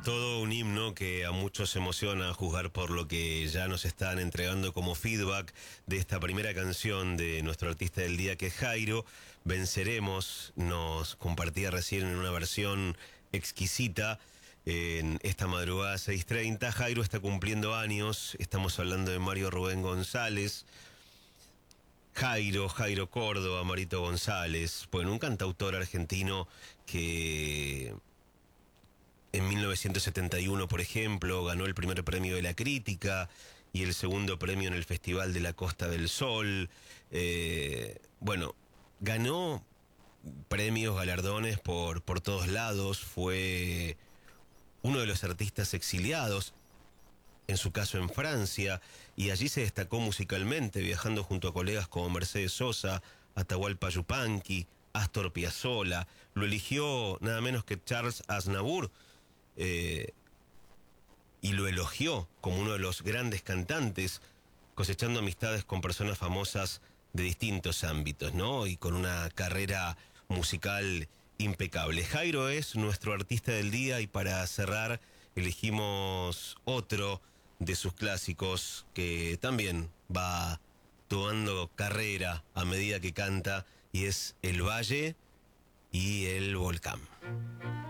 todo un himno que a muchos emociona a juzgar por lo que ya nos están entregando como feedback de esta primera canción de nuestro artista del día, que es Jairo. Venceremos, nos compartía recién en una versión exquisita en esta madrugada 6:30. Jairo está cumpliendo años, estamos hablando de Mario Rubén González. Jairo Córdoba, Marito González, bueno, un cantautor argentino que en 1971, por ejemplo, ganó el primer premio de la crítica y el segundo premio en el Festival de la Costa del Sol. Bueno, ganó premios, galardones por todos lados, fue uno de los artistas exiliados, en su caso en Francia, y allí se destacó musicalmente, viajando junto a colegas como Mercedes Sosa, Atahualpa Yupanqui, Astor Piazzolla. Lo eligió nada menos que Charles Aznavour, y lo elogió como uno de los grandes cantantes, cosechando amistades con personas famosas de distintos ámbitos, ¿no? Y con una carrera musical impecable. Jairo es nuestro artista del día, y para cerrar elegimos otro de sus clásicos que también va tomando carrera a medida que canta, y es El Valle y el Volcán.